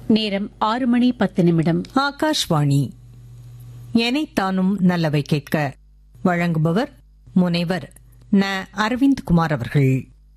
நேரம் 6:10. ஆகாஷ்வாணி. எனைத்தானும் நல்லவை கேட்க வழங்குபவர் முனைவர் ந. அரவிந்த்குமார் அவர்கள்.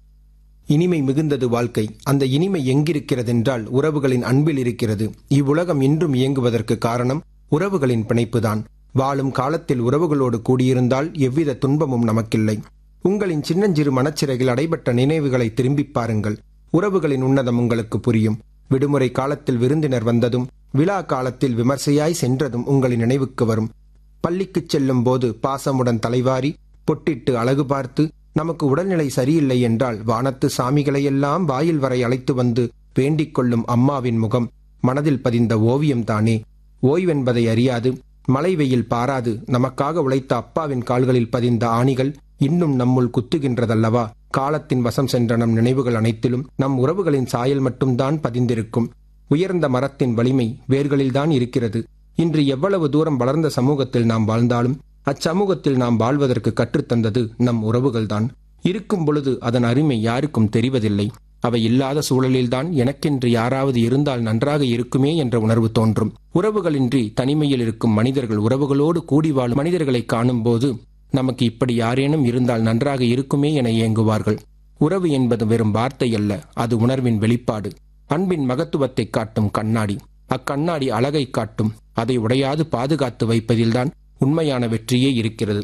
இனிமை மிகுந்தது வாழ்க்கை. அந்த இனிமை எங்கிருக்கிறதென்றால் உறவுகளின் அன்பில் இருக்கிறது. இவ்வுலகம் இன்றும் இயங்குவதற்கு காரணம் உறவுகளின் பிணைப்புதான். வாழும் காலத்தில் உறவுகளோடு கூடியிருந்தால் எவ்வித துன்பமும் நமக்கில்லை. உங்களின் சின்னஞ்சிறு மனச்சிறையில் அடைபட்ட நினைவுகளை திரும்பிப் பாருங்கள். உறவுகளின் உன்னதம் உங்களுக்கு புரியும். விடுமுறை காலத்தில் விருந்தினர் வந்ததும், விழா காலத்தில் விமர்சையாய் சென்றதும் உங்களின் நினைவுக்கு வரும். பள்ளிக்குச் செல்லும் போது பாசமுடன் தலைவாரி பொட்டிட்டு அழகு பார்த்து, நமக்கு உடல்நிலை சரியில்லை என்றால் வானத்து சாமிகளையெல்லாம் வாயில் வரை அழைத்து வந்து வேண்டிக் கொள்ளும் அம்மாவின் முகம் மனதில் பதிந்த ஓவியம்தானே. ஓய்வென்பதை அறியாது, மழை வெயில் பாராது நமக்காக உழைத்த அப்பாவின் கால்களில் பதிந்த ஆணிகள் இன்னும் நம்முள் குத்துகின்றதல்லவா. காலத்தின் வசம் சென்ற நம் நினைவுகள் அனைத்திலும் நம் உறவுகளின் சாயல் மட்டும்தான் பதிந்திருக்கும். உயர்ந்த மரத்தின் வலிமை வேர்களில்தான் இருக்கிறது. இன்று எவ்வளவு தூரம் வளர்ந்த சமூகத்தில் நாம் வாழ்ந்தாலும் அச்சமூகத்தில் நாம் வாழ்வதற்கு கற்றுத்தந்தது நம் உறவுகள்தான். இருக்கும் பொழுது அதன் அருமை யாருக்கும் தெரிவதில்லை. அவை இல்லாத சூழலில்தான் எனக்கென்று யாராவது இருந்தால் நன்றாக இருக்குமே என்ற உணர்வு தோன்றும். உறவுகளின்றி தனிமையில் இருக்கும் மனிதர்கள் உறவுகளோடு கூடி வாழும் மனிதர்களை காணும் போது நமக்கு இப்படி யாரேனும் இருந்தால் நன்றாக இருக்குமே என ஏங்குவார்கள். உறவு என்பது வெறும் வார்த்தை அல்ல, அது உணர்வின் வெளிப்பாடு. அன்பின் மகத்துவத்தை காட்டும் கண்ணாடி. அக்கண்ணாடி அழகை காட்டும். அதை உடையாது பாதுகாத்து வைப்பதில்தான் உண்மையான வெற்றியே இருக்கிறது.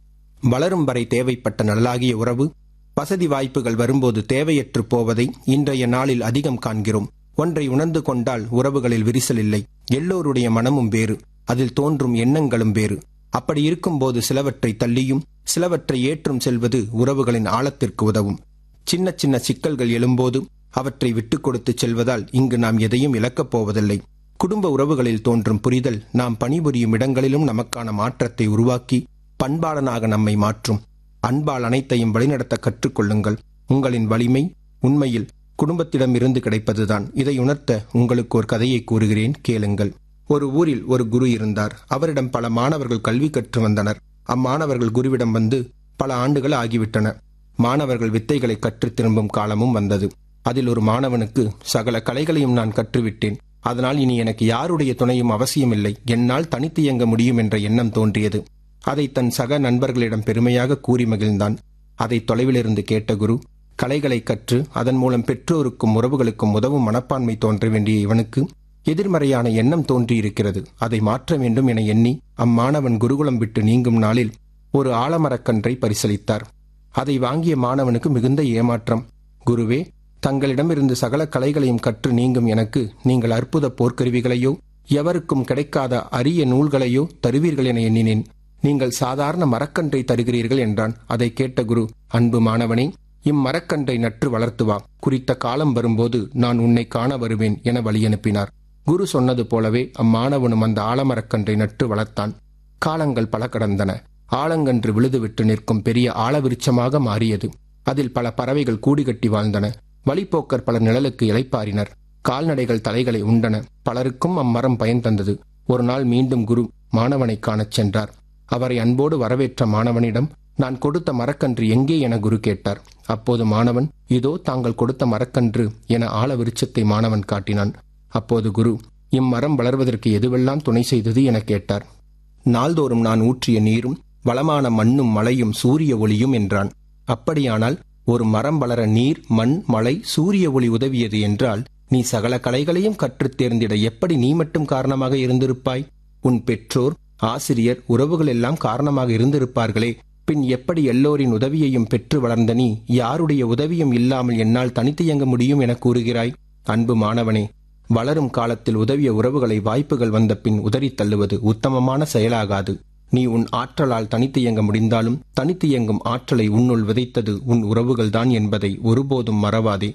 வளரும் வரை தேவைப்பட்ட நல்லாகிய உறவு வசதி வாய்ப்புகள் வரும்போது தேவையற்று போவதை இன்றைய நாளில் அதிகம் காண்கிறோம். ஒன்றை உணர்ந்து கொண்டால் உறவுகளில் விரிசல் இல்லை. எல்லோருடைய மனமும் வேறு, அதில் தோன்றும் எண்ணங்களும் வேறு. அப்படி இருக்கும்போது சிலவற்றை தள்ளியும் சிலவற்றை ஏற்றும் செல்வது உறவுகளின் ஆழத்திற்கு உதவும். சின்ன சின்ன சிக்கல்கள் எழும்போது அவற்றை விட்டுக் கொடுத்து செல்வதால் இங்கு நாம் எதையும் இழக்கப் போவதில்லை. குடும்ப உறவுகளில் தோன்றும் புரிதல் நாம் பணிபுரியும் இடங்களிலும் நமக்கான மாற்றத்தை உருவாக்கி பண்பாளனாக நம்மை மாற்றும். அன்பால் அனைத்தையும் வழிநடத்த கற்றுக்கொள்ளுங்கள். உங்களின் வலிமை உண்மையில் குடும்பத்திடம் இருந்து கிடைப்பதுதான். இதை உணர்த்த உங்களுக்கு ஒரு கதையை கூறுகிறேன், கேளுங்கள். ஒரு ஊரில் ஒரு குரு இருந்தார். அவரிடம் பல மாணவர்கள் கல்வி கற்று வந்தனர். அம்மாணவர்கள் குருவிடம் வந்து பல ஆண்டுகள் ஆகிவிட்டன. மாணவர்கள் வித்தைகளை கற்று திரும்பும் காலமும் வந்தது. அதில் ஒரு மாணவனுக்கு சகல கலைகளையும் நான் கற்றுவிட்டேன், அதனால் இனி எனக்கு யாருடைய துணையும் அவசியமில்லை, என்னால் தனித்து இயங்க முடியும் என்ற எண்ணம் தோன்றியது. அதை தன் சக நண்பர்களிடம் பெருமையாக கூறி மகிழ்ந்தான். அதை தொலைவிலிருந்து கேட்ட குரு, கலைகளை கற்று அதன் மூலம் பெற்றோருக்கும் உறவுகளுக்கும் உதவும் மனப்பான்மை தோன்ற வேண்டிய இவனுக்கு எதிர்மறையான எண்ணம் தோன்றியிருக்கிறது, அதை மாற்ற வேண்டும் என எண்ணி அம்மாணவன் குருகுலம் விட்டு நீங்கும் நாளில் ஒரு ஆலமரக்கன்றை பரிசளித்தார். அதை வாங்கிய மாணவனுக்கு மிகுந்த ஏமாற்றம். குருவே, தங்களிடமிருந்து சகல கலைகளையும் கற்று நீங்கும் எனக்கு நீங்கள் அற்புத போர்க்கருவிகளையோ எவருக்கும் கிடைக்காத அரிய நூல்களையோ தருவீர்கள் என எண்ணினேன். நீங்கள் சாதாரண மரக்கன்றை தருகிறீர்கள் என்றான். அதை கேட்ட குரு, அன்பு மாணவனே, இம்மரக்கன்றை நற்று வளர்த்து வா, குறித்த காலம் வரும்போது நான் உன்னை காண வருவேன் என வழியனுப்பினார். குரு சொன்னது போலவே அம்மாணவனும் அந்த ஆலமரக்கன்றை நட்டு வளர்த்தான். காலங்கள் பல கடந்தன. ஆலங்கன்று விழுதுவிட்டு நிற்கும் பெரிய ஆலவிருட்சமாக மாறியது. அதில் பல பறவைகள் கூடி கட்டி வாழ்ந்தன. வழிப்போக்கர் பலர் நிழலுக்கு இளைப்பாரினர். கால்நடைகள் தலைகளை உண்டன. பலருக்கும் அம்மரம் பயன் தந்தது. ஒரு நாள் மீண்டும் குரு மாணவனை காணச் சென்றார். அவரை அன்போடு வரவேற்ற மாணவனிடம், நான் கொடுத்த மரக்கன்று எங்கே என குரு கேட்டார். அப்போது மாணவன், இதோ தாங்கள் கொடுத்த மரக்கன்று என ஆலவிருட்சத்தை மாணவன் காட்டினான். அப்போது குரு, இம்மரம் வளர்வதற்கு எதுவெல்லாம் துணை செய்தது என கேட்டார். நாள்தோறும் நான் ஊற்றிய நீரும் வளமான மண்ணும் மழையும் சூரிய ஒளியும் என்றான். அப்படியானால் ஒரு மரம் வளர நீர், மண், மழை, சூரிய ஒளி உதவியது என்றால் நீ சகல கலைகளையும் கற்றுத் தேர்ந்திட எப்படி நீ மட்டும் காரணமாக இருந்திருப்பாய்? உன் பெற்றோர், ஆசிரியர், உறவுகள் எல்லாம் காரணமாக இருந்திருப்பார்களே. பின் எப்படி எல்லோரின் உதவியையும் பெற்று வளர்ந்த நீ யாருடைய உதவியும் இல்லாமல் என்னால் தனித்து இயங்க முடியும் என கூறுகிறாய்? அன்பு மாணவனே, வளரும் காலத்தில் உதவிய உறவுகளை வாய்ப்புகள் வந்த பின் உதறித் தள்ளுவது உத்தமமான செயலாகாது. நீ உன் ஆற்றலால் தனித்து இயங்க முடிந்தாலும் தனித்து இயங்கும் ஆற்றலை உன்னுள் விதைத்தது உன் உறவுகள்தான் என்பதை ஒருபோதும் மறவாதே.